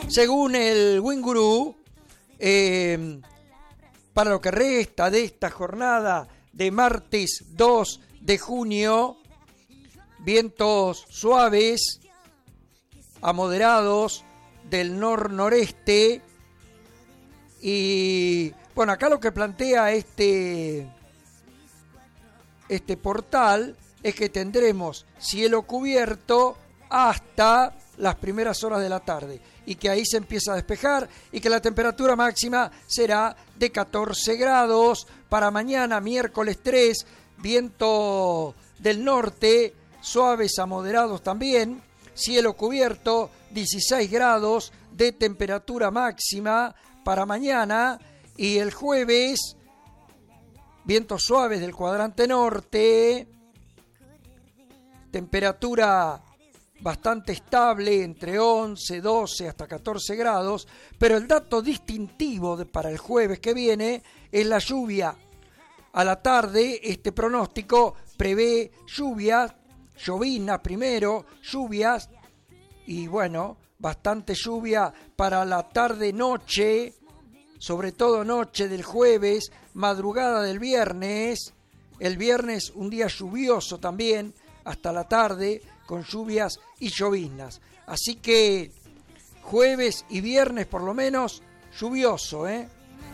Según el Winguru, para lo que resta de esta jornada de martes 2 de junio, vientos suaves a moderados del nor-noreste. Y bueno, acá lo que plantea este portal es que tendremos cielo cubierto hasta las primeras horas de la tarde y que ahí se empieza a despejar y que la temperatura máxima será de 14 grados para mañana, miércoles 3, viento del norte, suaves a moderados también, cielo cubierto, 16 grados de temperatura máxima para mañana, y el jueves vientos suaves del cuadrante norte, temperatura bastante estable entre 11, 12 hasta 14 grados, pero el dato distintivo para el jueves que viene es la lluvia. A la tarde este pronóstico prevé lluvias, lloviznas primero, lluvias y bueno, bastante lluvia para la tarde-noche, sobre todo noche del jueves, madrugada del viernes. El viernes un día lluvioso también, hasta la tarde, con lluvias y lloviznas. Así que jueves y viernes por lo menos lluvioso, ¿eh?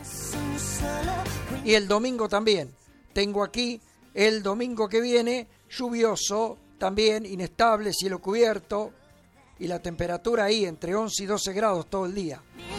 Y el domingo también. Tengo aquí el domingo que viene lluvioso, también inestable, cielo cubierto y la temperatura ahí entre 11 y 12 grados todo el día.